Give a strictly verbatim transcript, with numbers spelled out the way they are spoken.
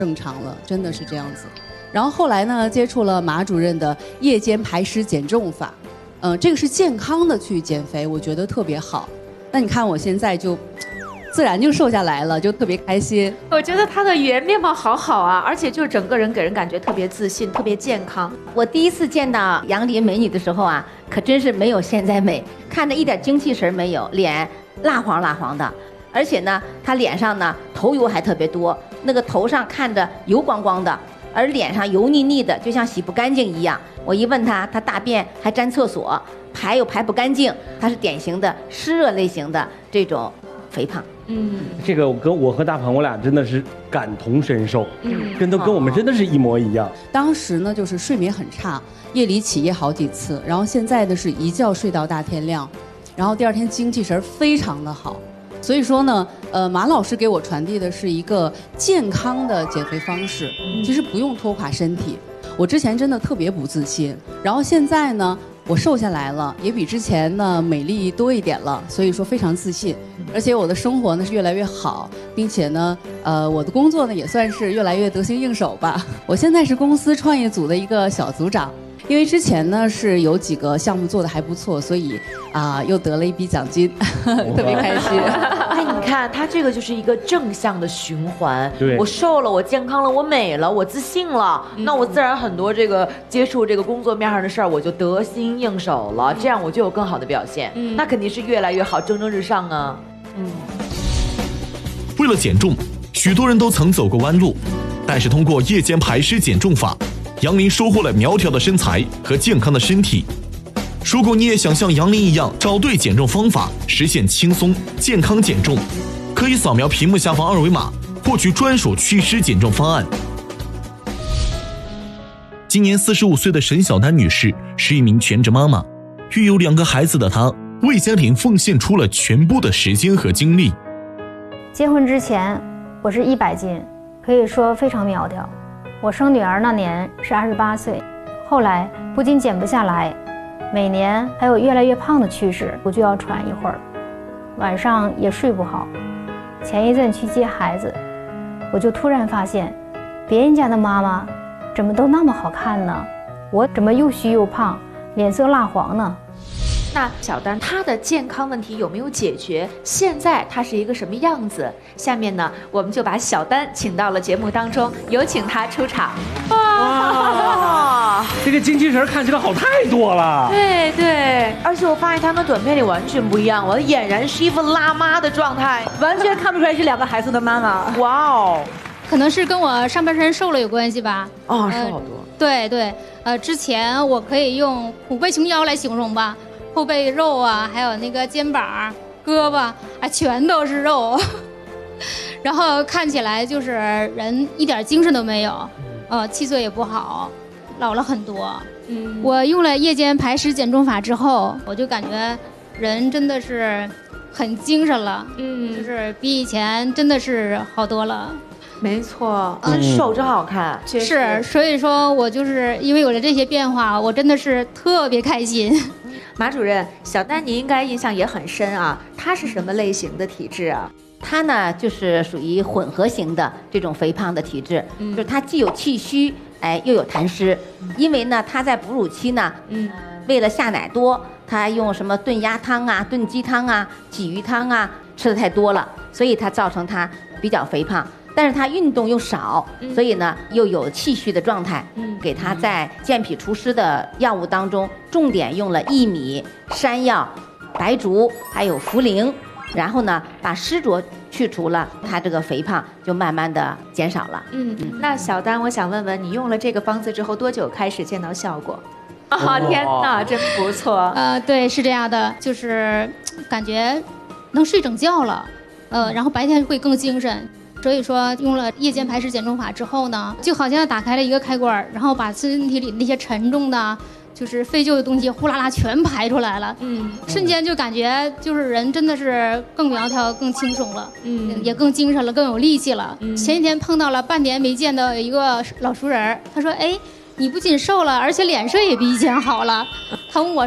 正常了，真的是这样子。然后后来呢，接触了马主任的夜间排湿减重法，嗯、呃，这个是健康的去减肥，我觉得特别好。那你看我现在就自然就瘦下来了，就特别开心。 我觉得她的语言面貌好好啊，而且就整个人给人感觉特别自信，特别健康。 我第一次见到杨林美女的时候啊，可真是没有现在美，看着一点精气神没有，脸蜡黄蜡黄的。而且呢，她脸上呢头油还特别多，那个头上看着油光光的，而脸上油腻腻的，就像洗不干净一样。我一问她，她大便还沾厕所，排又排不干净，她是典型的湿热类型的这种肥胖。 嗯，这个我跟我和大鹏我俩真的是感同身受，嗯，跟都跟我们真的是一模一样。 当时呢，就是睡眠很差，夜里起夜好几次，然后现在的是一觉睡到大天亮，然后第二天精气神非常的好。所以说呢，呃，马老师给我传递的是一个健康的减肥方式，其实不用拖垮身体。我之前真的特别不自信，然后现在呢，我瘦下来了，也比之前呢美丽多一点了，所以说非常自信。而且我的生活呢是越来越好，并且呢，呃，我的工作呢也算是越来越得心应手吧。我现在是公司创业组的一个小组长。因为之前呢是有几个项目做得还不错，所以啊、呃、又得了一笔奖金，特别开心。 哎，你看他这个就是一个正向的循环。 对， 我瘦了，我健康了，我美了，我自信了，嗯、那我自然很多这个接触这个工作面上的事儿，我就得心应手了，这样我就有更好的表现。嗯，那肯定是越来越好，蒸蒸日上啊。嗯。 为了减重，许多人都曾走过弯路，但是通过夜间排湿减重法。杨林收获了苗条的身材和健康的身体。如果你也想像杨林一样找对减重方法，实现轻松健康减重，可以扫描屏幕下方二维码，获取专属祛湿减重方案。今年四十五岁的沈小丹女士是一名全职妈妈，育有两个孩子的她，为家庭奉献出了全部的时间和精力。 结婚之前，我是一百斤，可以说非常苗条。我生女儿那年是二十八岁，后来不仅减不下来，每年还有越来越胖的趋势，我就要喘一会儿，晚上也睡不好。前一阵去接孩子，我就突然发现，别人家的妈妈怎么都那么好看呢？我怎么又虚又胖，脸色蜡黄呢？ 那小丹她的健康问题有没有解决？现在她是一个什么样子？下面呢，我们就把小丹请到了节目当中，有请她出场。 哇，这个精气神看起来好太多了。 对对，而且我发现她跟短片里完全不一样，我俨然是一副辣妈的状态， 完全看不出来是两个孩子的妈妈。 哇哦， 可能是跟我上半身瘦了有关系吧。 哦，瘦好多。 呃、对对，呃，之前我可以用虎背熊腰来形容吧。后背肉啊，还有那个肩膀、胳膊啊，全都是肉，然后看起来就是人一点精神都没有，呃，气色也不好，老了很多。嗯，我用了夜间排湿减重法之后，我就感觉人真的是很精神了，嗯，就是比以前真的是好多了。 没错，真瘦真好看， 嗯、是，所以说我就是因为有了这些变化，我真的是特别开心。 马主任，小丹你应该印象也很深啊，她是什么类型的体质啊？ 她呢就是属于混合型的这种肥胖的体质，嗯、就是她既有气虚，哎又有痰湿，因为呢她在哺乳期呢，嗯，为了下奶多，她用什么炖鸭汤啊、炖鸡汤啊、鲫鱼汤啊吃的太多了，所以她造成她比较肥胖。但是他运动又少，嗯、所以呢又有气虚的状态。嗯、给他在健脾除湿的药物当中，重点用了薏米、山药、白术还有茯苓，然后呢把湿浊去除了，他这个肥胖就慢慢的减少了。 嗯，嗯那小丹，我想问问你用了这个方子之后多久开始见到效果？啊、哦，天哪，真不错。 呃，对，是这样的，就是感觉能睡整觉了，呃，然后白天会更精神。所以说用了夜间排湿减重法之后呢，就好像打开了一个开关，然后把身体里那些沉重的就是废旧的东西呼啦啦全排出来了，嗯，瞬间就感觉就是人真的是更苗条更轻松了，嗯，也更精神了更有力气了。嗯、前几天碰到了半年没见的一个老熟人，他说哎，你不仅瘦了而且脸色也比以前好了，他问我